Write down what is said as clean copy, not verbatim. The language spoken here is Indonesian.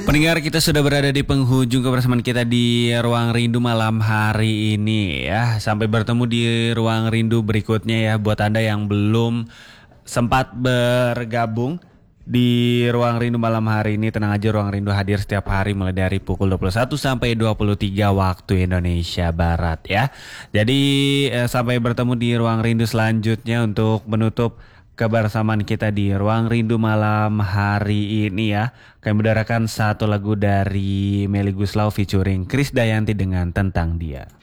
Pendengar, kita sudah berada di penghujung kebersamaan kita di Ruang Rindu malam hari ini ya. Sampai bertemu di Ruang Rindu berikutnya ya. Buat Anda yang belum sempat bergabung di Ruang Rindu malam hari ini, tenang aja, Ruang Rindu hadir setiap hari mulai dari pukul 21 sampai 23 waktu Indonesia Barat ya. Jadi sampai bertemu di Ruang Rindu selanjutnya untuk menutup kebersamaan kita di Ruang Rindu malam hari ini ya. Kami mendarakan satu lagu dari Melly Goeslaw featuring Krisdayanti dengan Tentang Dia.